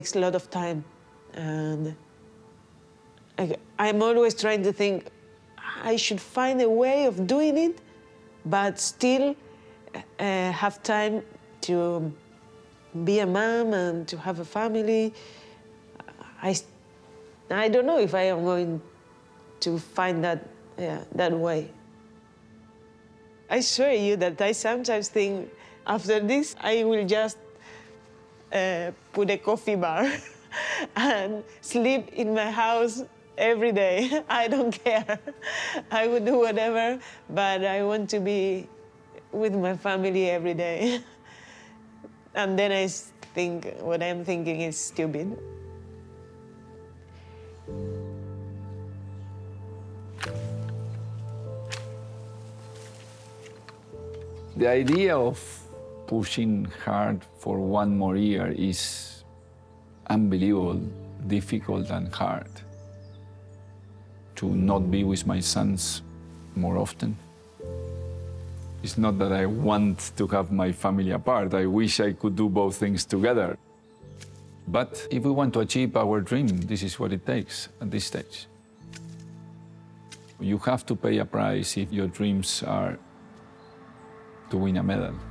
It's a lot of time, and I'm always trying to think I should find a way of doing it, but still have time to be a mom and to have a family. I don't know if I am going to find that way. I swear you that I sometimes think after this I will just put a coffee bar and sleep in my house every day. I don't care. I would do whatever, but I want to be with my family every day. And then I think what I'm thinking is stupid. The idea of pushing hard for one more year is unbelievable, difficult and hard. To not be with my sons more often. It's not that I want to have my family apart. I wish I could do both things together. But if we want to achieve our dream, this is what it takes at this stage. You have to pay a price if your dreams are to win a medal.